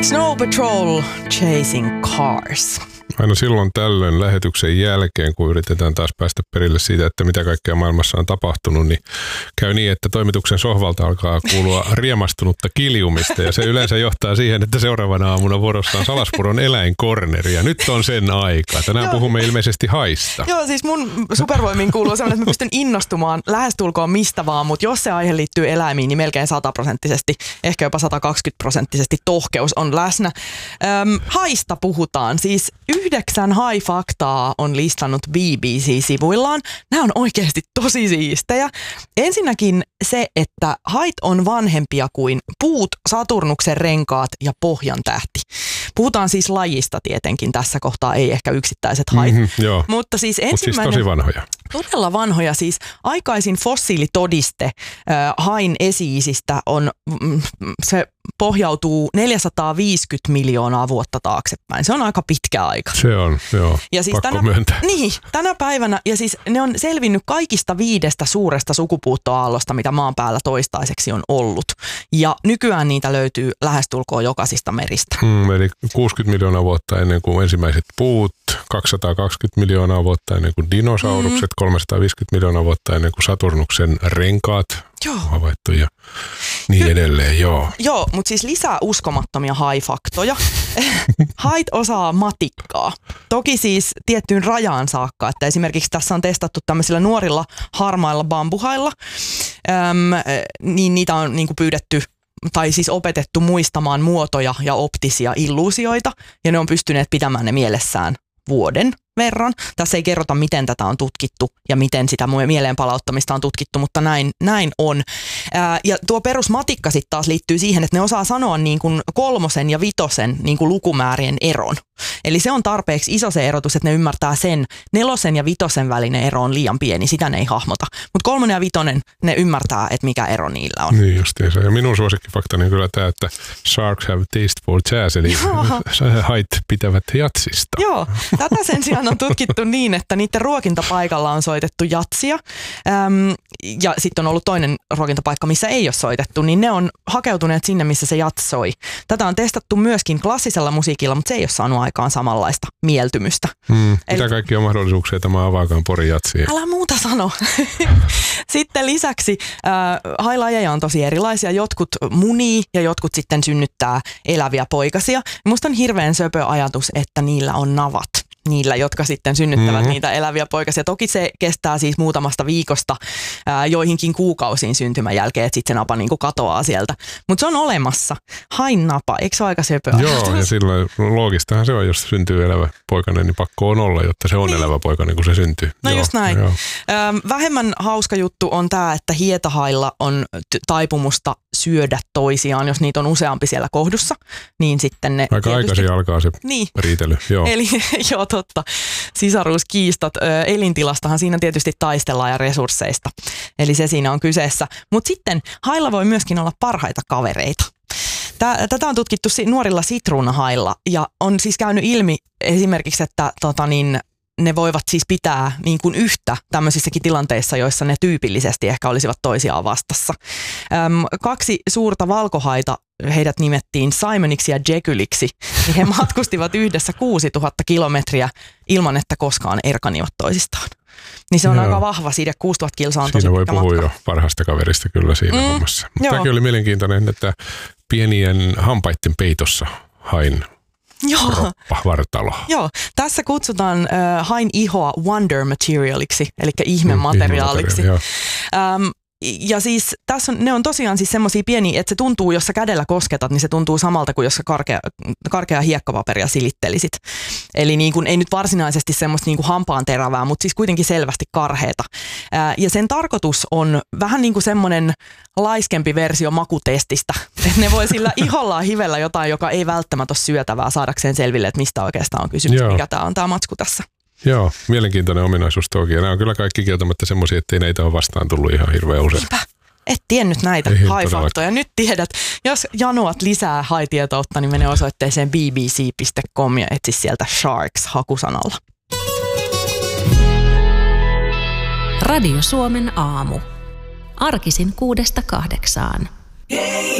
Snow Patrol Chasing Cars. Aina silloin tällöin lähetyksen jälkeen, kun yritetään taas päästä perille siitä, että mitä kaikkea maailmassa on tapahtunut, niin käy niin, että toimituksen sohvalta alkaa kuulua riemastunutta kiljumista ja se yleensä johtaa siihen, että seuraavana aamuna vuorossa on Salaspuron eläinkorneri ja nyt on sen aika. Tänään puhumme ilmeisesti haista. Joo, siis mun supervoimiin kuuluu sellainen, että mä pystyn innostumaan lähestulkoon mistä vaan, mutta jos se aihe liittyy eläimiin, niin melkein 100%, ehkä jopa 120% tohkeus on läsnä. Haista puhutaan, siis 9 hai-faktaa on listannut BBC-sivuillaan. Nämä on oikeasti tosi siistejä. Ensinnäkin se, että hait on vanhempia kuin puut, Saturnuksen renkaat ja Pohjantähti. Puhutaan siis lajista tietenkin tässä kohtaa, ei ehkä yksittäiset hait. Joo. Mutta siis ensimmäinen... Siis tosi vanhoja. Todella vanhoja. Siis aikaisin fossiilitodiste hain esi-isistä on, se pohjautuu 450 miljoonaa vuotta taaksepäin. Se on aika pitkä aika. Se on, joo. Ja siis pakko myöntää. Niin, tänä päivänä, ja siis ne on selvinnyt kaikista 5 suuresta sukupuuttoaallosta, mitä maan päällä toistaiseksi on ollut. Ja nykyään niitä löytyy lähestulkoon jokaisista meristä. Eli 60 miljoonaa vuotta ennen kuin ensimmäiset puut, 220 miljoonaa vuotta ennen kuin dinosaurukset, 350 miljoonaa vuotta ennen kuin Saturnuksen renkaat havaittu ja niin edelleen, joo. Joo, mutta siis lisää uskomattomia haifaktoja. Hait osaa matikkaa. Toki siis tiettyyn rajaan saakka, että esimerkiksi tässä on testattu tämmöisillä nuorilla harmailla bambuhailla, niin niitä on niinku pyydetty tai siis opetettu muistamaan muotoja ja optisia illuusioita, ja ne on pystyneet pitämään ne mielessään vuoden verran. Tässä ei kerrota, miten tätä on tutkittu ja miten sitä mieleen palauttamista on tutkittu, mutta näin on. Ja tuo perusmatikka sitten taas liittyy siihen, että ne osaa sanoa niin kuin 3 ja 5 niin kuin lukumäärien eron. Eli se on tarpeeksi iso se erotus, että ne ymmärtää sen 4 ja 5 välinen ero on liian pieni, sitä ne ei hahmota. Mutta 3 ja 5 ne ymmärtää, että mikä ero niillä on. Niin justiinsa. Ja minun suosikkifaktani on kyllä tämä, että sharks have taste for jazz, eli hait pitävät jatsista. Joo, tätä sen sijaan on tutkittu niin, että niiden ruokintapaikalla on soitettu jatsia ja sitten on ollut toinen ruokintapaikka, missä ei ole soitettu, niin ne on hakeutuneet sinne, missä se jats soi. Tätä on testattu myöskin klassisella musiikilla, mutta se ei ole saanut aikaan samanlaista mieltymystä. Mitä kaikkia mahdollisuuksia tämä avaakaan Porin jatsiin? Älä muuta sano. Sitten lisäksi hailajeja on tosi erilaisia. Jotkut munii ja jotkut sitten synnyttää eläviä poikasia. Musta on hirveän söpö ajatus, että niillä on navat. Niillä, jotka sitten synnyttävät niitä eläviä poikasia. Toki se kestää siis muutamasta viikosta joihinkin kuukausiin syntymän jälkeen, että sitten se napa niinku katoaa sieltä. Mutta se on olemassa. Hain napa, eikö se ole aika söpö ajatus? Joo, ja silloin loogistahan se on, jos syntyy elävä poikainen, niin pakko on olla, jotta se on elävä poikainen, kun se syntyy. No just näin. Vähemmän hauska juttu on tämä, että hietahailla on taipumusta syödä toisiaan, jos niitä on useampi siellä kohdussa, niin sitten ne... Aika aikaisin alkaa se riitely. Joo. Eli joo, totta. Sisaruuskiistat. Elintilastahan siinä tietysti taistellaan ja resursseista. Eli se siinä on kyseessä. Mutta sitten hailla voi myöskin olla parhaita kavereita. Tätä on tutkittu nuorilla sitruunahailla ja on siis käynyt ilmi esimerkiksi, että ne voivat siis pitää niin kuin yhtä tämmöisissäkin tilanteissa, joissa ne tyypillisesti ehkä olisivat toisiaan vastassa. 2 suurta valkohaita, heidät nimettiin Simoniksi ja Jekyliksi, niin he matkustivat yhdessä 6000 kilometriä ilman, että koskaan erkanivat toisistaan. Niin se on aika vahva side, 6000 kilsaa on tosi pitkä matka. Siinä voi puhua jo parhaasta kaverista kyllä siinä hommassa. Mutta tämäkin oli mielenkiintoinen, että pienien hampaiden peitossa hain vartalo. Joo, tässä kutsutaan hain ihoa wonder materialiksi, eli ihmemateriaaliksi. Ja siis tässä ne on tosiaan siis semmoisia pieniä, että se tuntuu, jos sä kädellä kosketat, niin se tuntuu samalta kuin jos sä karkea hiekkapaperia silittelisit. Eli niin kuin, ei nyt varsinaisesti semmoista niin kuin hampaan terävää, mutta siis kuitenkin selvästi karheeta. Ja sen tarkoitus on vähän niin kuin semmoinen laiskempi versio makutestistä. Että ne voi sillä ihollaan hivellä jotain, joka ei välttämättä ole syötävää saadakseen selville, että mistä oikeastaan on kysymys, mikä tämä on tämä matsku tässä. Joo, mielenkiintoinen ominaisuus toki. Ja nämä on kyllä kaikki kieltämättä semmoisia, ettei näitä ole vastaan tullut ihan hirveän usein. Niinpä. Et tiennyt näitä haifaktoja. Nyt tiedät, jos janoat lisää haitietoutta, niin mene osoitteeseen bbc.com ja etsi sieltä Sharks hakusanalla. Radio Suomen aamu. Arkisin 6–8.